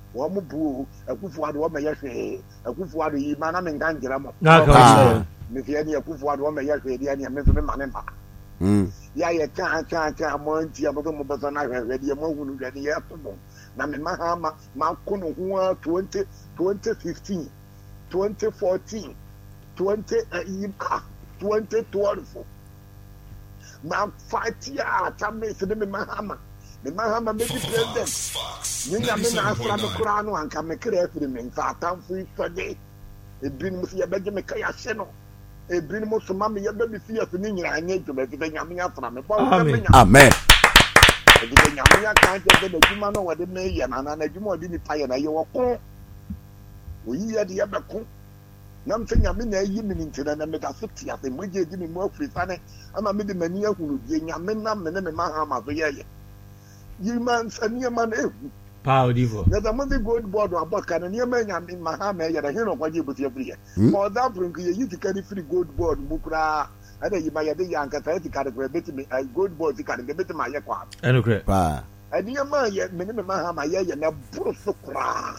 wɔn mo bu Akufo-Addo wɔn mɛyɛ hwee Akufo-Addo yi ma na me nka nkyerɛ mo me fie ne Akufo-Addo wɔn mɛyɛ hwee deɛ ne me nso me ma ne mba ya yɛ ka mo nti amoto mo bɛsɔ na hwehwɛ deɛ mo hunu hwɛ ne yɛ to mo na me ma ha ma ko no ho 2015 2014 2012 ma fight ya tame se me ma ha me di president nyanya me na afra me kura no anka me kra afiri me nfa atamfo ifade ebin mo se ye beje me kaya hye no ebin mo so ma me ye be fi afi ni nyira anya dwuma fi nyame afra me amen edi nyame ya kan je de dwuma no wode me ye na dwuma odi ni paye na ye woko oyi ye de ye beko nam se nyame na yi mi ntina na me da so tia se mo je di mi mo afri fa ne ama me de mani ahunu die nyame na me ne me ma ha ma so ye Yiman Saniaman Power Divo. There's a money gold board or buck and near man in Mahama, and I don't want you to every year. For that, you can free gold board, Mukra, and then you buy a young Catholic category, a gold board, you can get my aqua. And a great pa. And near my minimum Mahama, and a brusukra.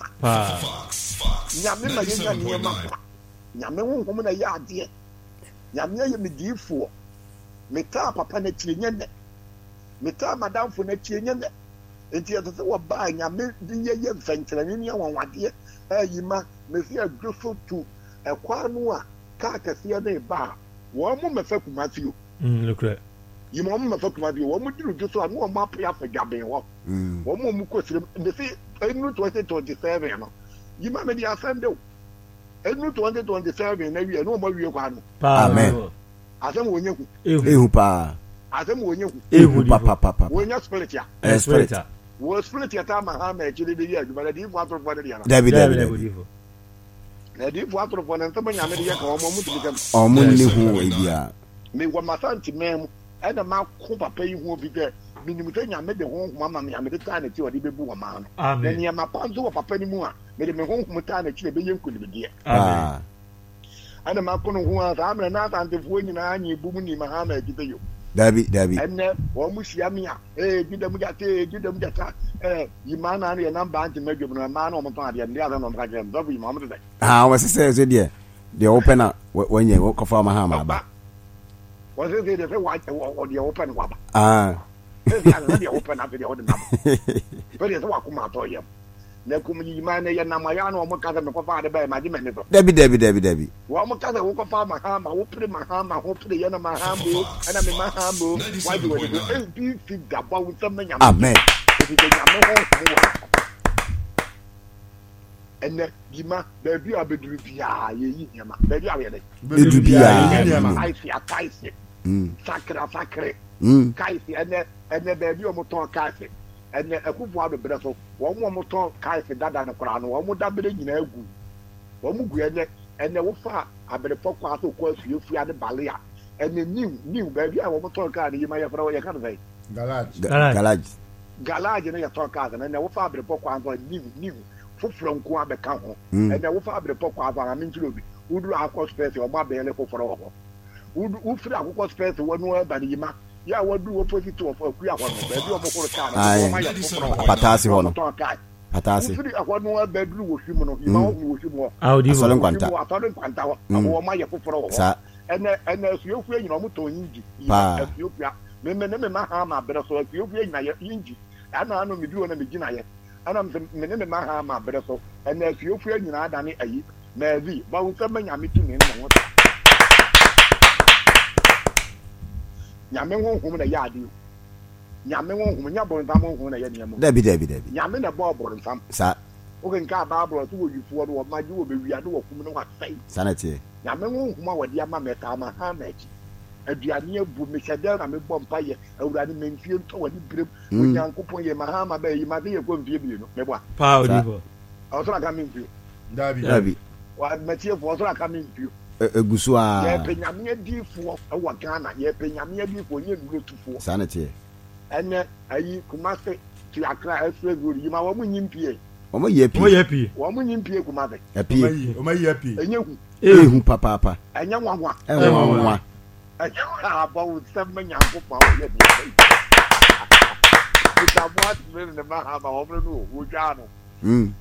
Yamima, near Mapa. Yamu woman a yard dear. Yamia, you me give for. Meta papa nechian. Meta madam for nechian. Enti atose wo ba nyame de ye mfenkyerane ne won wade ayima mefi adwofo tu ekwa no a ka kase na ba wo mo mefa kumatio lokre yimo mo mefa kumatio wo mo diru dwoso anu wo ma pia fa gaben wo wo mo mu kosire mefi enu 2027 no yima me di asande o enu 2027 na wi enu mo wi kwa no amen asem wo nyeku ehu pa asem wo nyeku ehu pa wo nya spirit ya spirit wo spirit ya ta Mahama echiri de ya dubara di fo atoro de ya na David na di fo atoro fo na ntama nyame de ya ka omo mutu bikam omo ne hu ebia me wa masanti mem e na ma ko papa yi hu obi de minimum te nyame de hu mama me nyame de ta na ti odi bebu wa ma no na ne ma panzo wa papa ni mu a me de me hu hu ta na ti be ye nkuli de ah ana ma ko no hu a ta me na ta ante fo nyina anyi bu mu ni Mahama ejibe yo David enne wo mu siamia gidam jata yimana na namba anti medwom na ma na o mton ade ndia na mka gem do yimama de wa se so de open na wanye wo kofa Mahama ba wo se de wa de open wa ba de open na de open na but de wa kuma to yem na kum yimana ya na ma ya na o mka de kofa de ba ma de me so David wo mka de wo kofa Mahama wo pre Mahama wo pre ya na Mahama ana me Mahama why do we do be fit gaba wo tam nyam amen ene gima baby abeduru bia ye yi nyama baby awede bedu bia kaisi sakra kaisi ene baby o moton kaisi ene Akufo-Addo bere so wo mo moton kaisi dada ne kora no wo mo dabere nyina agu wo mo gu ene wo fa abere pokwa to kwa suefu ade balea ene new baby a wo moton ka ne yima ye fra wo ye ka ne garage na ya toka na na wo fa abere pokwa anzo new foforo nko abeka ho na wo fa abere pokwa anzo na minjiro bi uduru akọ space o ma be le foforo ho u firi akọ space wo no abani yima ya wadu opposite of akuya ho no be bi o mo koro ka na o ma ya foforo patasi ho no patasi firi akọ no bedru wo hwimu no yima wo hwimu asole nkwanta ho o ma ya foforo ho ene suofu enyina o mo to yinji ya Ethiopia me Mahama bere so Ethiopia enyina yinji ana no meduro na megina ye ana me Mahama bere so ena Ethiopia nyina adane ayi na bi ba wo sema nyame tu ne no wota nyame honhom na ya ade nyame honhom nya bo ntam honhom na ya niam David nyame na bo bo ntam sa o gen ka ba bo to wo yifuo no ma ji wo be wi ade wo kum no wa sai sanate nyame honhom a wadi ama meta Mahama eji aduane abu me hyɛda na me bɔ mpaye awurade me mfie ntɔ wani brem onyankopɔn ye Mahama ba yi ma de ye ko mfie bi no me bɔ pa odivo awsora ka me mfie David wa matie fo awsora ka me mfie egusu a ye penyame adifo ɛwɔ Ghana ye penyame adifo nye nurotufo sanate ene ayi Kumase ti Accra express road yi ma wo mu nyimpie o mo ye pi wo mu nyimpie Kumase apie o ma ye pi enyehu ehu papa enya nwanwa nwanwa about 7 young people. It's a what minute Mahama over no,